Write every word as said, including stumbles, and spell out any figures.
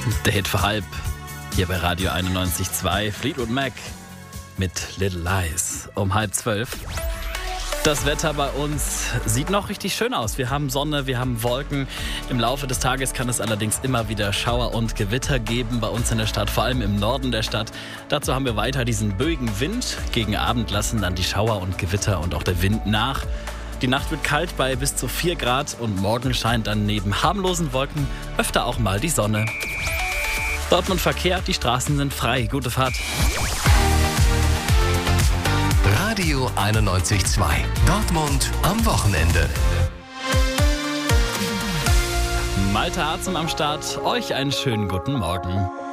Der Hit für halb. Hier bei Radio einundneunzig Komma zwei. Fleetwood Mac mit Little Lies um halb zwölf. Das Wetter bei uns sieht noch richtig schön aus. Wir haben Sonne, wir haben Wolken. Im Laufe des Tages kann es allerdings immer wieder Schauer und Gewitter geben bei uns in der Stadt, vor allem im Norden der Stadt. Dazu haben wir weiter diesen böigen Wind. Gegen Abend lassen dann die Schauer und Gewitter und auch der Wind nach. Die Nacht wird kalt bei bis zu vier Grad und morgen scheint dann neben harmlosen Wolken öfter auch mal die Sonne. Dortmund Verkehr, die Straßen sind frei. Gute Fahrt. Radio einundneunzig Komma zwei. Dortmund am Wochenende. Malte Arzum am Start. Euch einen schönen guten Morgen.